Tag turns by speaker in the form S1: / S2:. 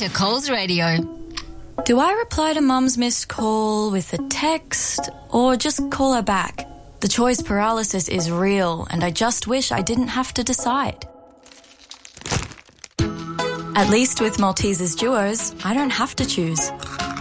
S1: to Coles Radio.
S2: Do I reply to Mum's missed call with a text or just call her back? The choice paralysis is real and I just wish I didn't have to decide. At least with Maltesers Duos, I don't have to choose.